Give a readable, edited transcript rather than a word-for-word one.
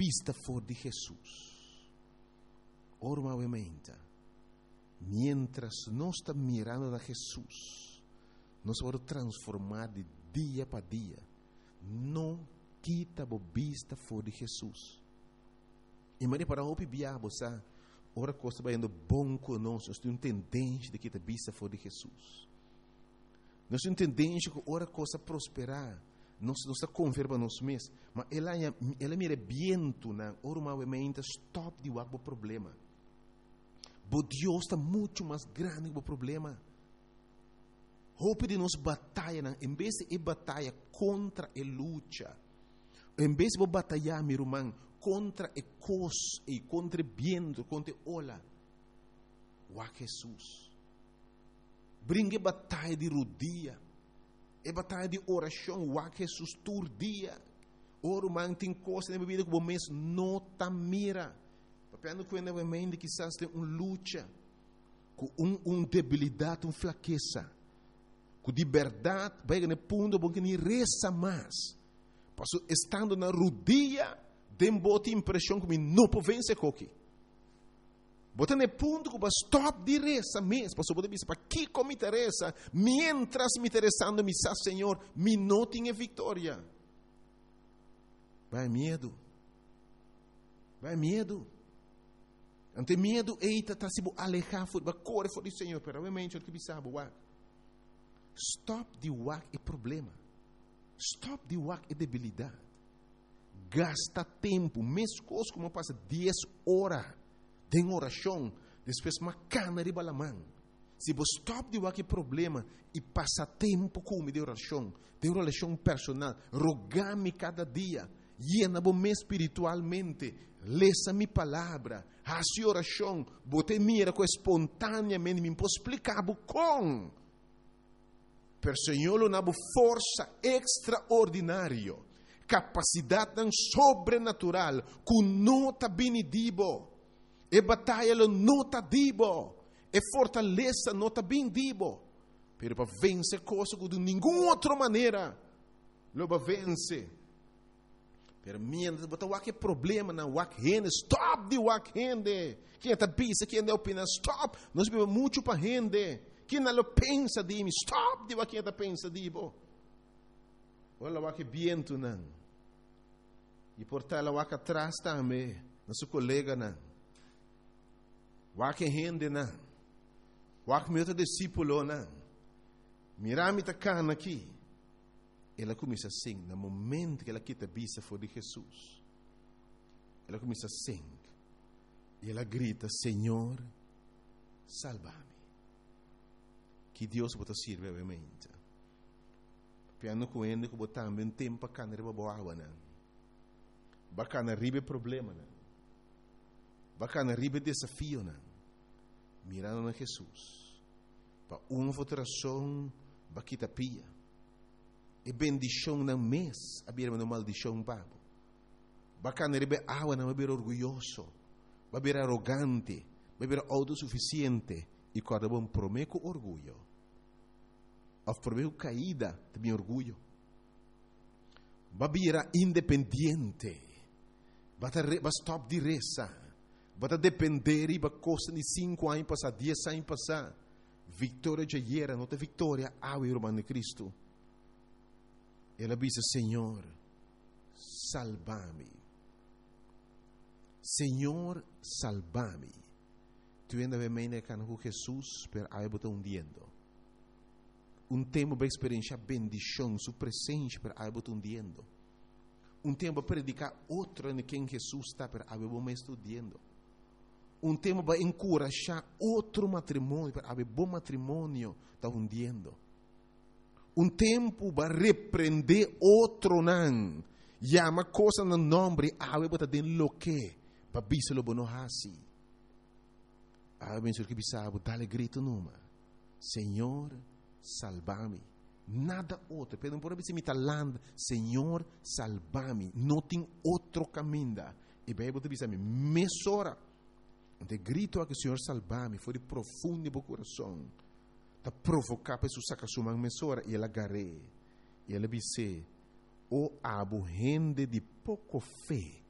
vista fora de Jesus. Normalmente, mientras nós estamos mirando a Jesus, nós vamos transformar de dia para dia. Não quita a vista fora de Jesus. E Maria, para o biabo, sabe? Ora, coisa vai indo bom conosco. Nós temos tendência de quitar a vista fora de Jesus. Nós temos tendência que ora coisa prosperar. Nós está converba nós mesmos. Mas ela mira viento, normalmente, stop de o problema. Mas Deus está muito mais grande que o problema. Hope de nós batalha, em vez de batalha contra a luta, em vez de batalhar, meu irmão, contra a coisa e contra o viento, contra a ola, o Jesus. Brinque batalha de rodia, e batalha de oração, o Jesus todo dia. O irmão tem coisa na vida que o mês não está mira. Papiando com a mente que quizás tem luta, com debilidade, com fraqueza, com liberdade, vai no ponto bom que nem reza mais. Passo estando na rodia, tem boa impressão que não pode vencer coque. Bota no ponto que vai stop de reza mesmo. Passo pode dizer para que me interessa, mientras me interessando me sa Senhor, me não tenha vitória. Vai medo. Vai medo. Ante medo, eita, está se alejar, vai correr fora do Senhor, pero realmente o que sabe, stop de wak é problema. Stop de wak é debilidade. Gasta tempo, mesmo coisa como passa 10 horas de oração, depois uma cana de balamã. Se você stop de wak é problema e passa tempo com de oração personal, rogar-me cada dia, llena-me espiritualmente, leça minha palavra, a sua oração, bote mira com espontaneamente, me posso explicar com. Per Senhor, uma força extraordinária, capacidade sobrenatural, com nota benedibo, e batalha nota dibo, e fortaleza nota bendibo, pero para vencer coisas de nenhuma outra maneira, lo para vencer. Pero mientras botar o problema na wak rende, stop de wak rende. Quem está pensa, quem está opina, stop. Nós vivemos muito para rende. Quem não pensa de mim, stop de quem está pensa de mim. Olha o wak viento não. E por tal o wak atrás também, nosso colega não. Wak rende não. Wak meu discípulo não. Mirami tá cana aqui. Ela começa assim, no momento que ela quita a vista fora de Jesus. Ela começa assim. E ela grita, Senhor, salva-me. Que Deus pode servir, obviamente. Piano com ele, que botar também tempo para canar a boa água, não. Bacana ribe problema, não. Bacana ribe desafio, não. Mirando na Jesus. Para uma votação, baquita pia. E bendição na mês, a birma no maldição papo. Bacana rebe água não vai orgulhoso, vai ser arrogante, vai ser autossuficiente e quando bom prometo orgulho. Of prometo caída, também orgulho. Vai ser independente, vai stop de reza, vai depender e vai costa de 5 anos passar, 10 anos passar. Vitória já era, não tem vitória, ao irmão de Cristo. Ela diz, Senhor, salva-me. Senhor, salva-me. Tu ainda vem com Jesus, pero aí botar hundiendo. Tempo para experienciar bendição, sua presença, pero aí botar hundiendo. Tempo para predicar outro em quem Jesus está, pero aí botar estudando. Tempo para encorajar outro matrimônio, pero aí bom matrimônio está hundiendo. Tempo para repreender outro não. Llama coisa no nome, ave bota den lo que, para bisa lo bono hasi. Ave menso que bisabo, dale grito numa. Senhor, salva-me. Nada outro. Pero por isso me talando, Senhor, salva-me. Não tem outro caminho. E bem, você bisa me mesora. De grito a que Senhor salva-me, foi de profundo do coração. Ta provocar para su saca sua mesora e ela agarrei. E ela disse, o abo rende de pouco fé.